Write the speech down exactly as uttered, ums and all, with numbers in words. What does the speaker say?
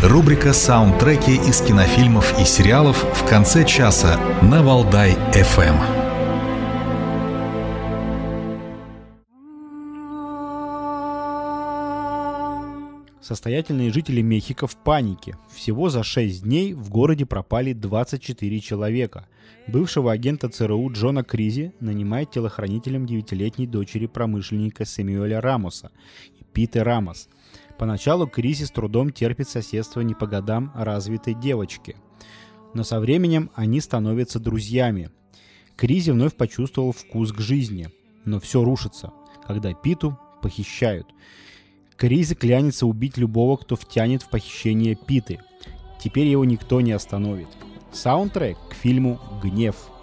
Рубрика «Саундтреки» из кинофильмов и сериалов в конце часа на Валдай эф эм. Состоятельные жители Мехико в панике. Всего за шесть дней в городе пропали двадцать четыре человека. Бывшего агента ЦРУ Джона Кризи нанимает телохранителем девятилетней дочери промышленника Сэмюэля Рамоса, Питы Рамос. Поначалу Кризи с трудом терпит соседство не по годам развитой девочки. Но со временем они становятся друзьями. Кризи вновь почувствовал вкус к жизни. Но все рушится, когда Питу похищают. Кризи клянется убить любого, кто втянет в похищение Питы. Теперь его никто не остановит. Саундтрек к фильму «Гнев».